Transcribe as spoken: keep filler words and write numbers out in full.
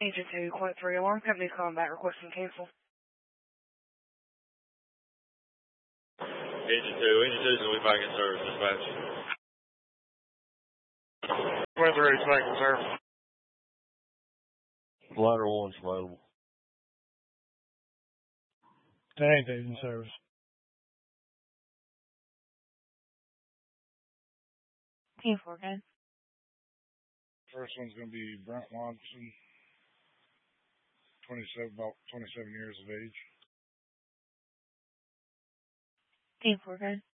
Agent two, Quint three, alarm company's calling back requesting cancel. Agent two, Agent two is going to be back in service, dispatch. Quint three is back in service. Ladder one's available. That ain't in service. Team four, guys. First one's going to be Brent Watson, twenty-seven, about twenty-seven years of age. Team four, guys.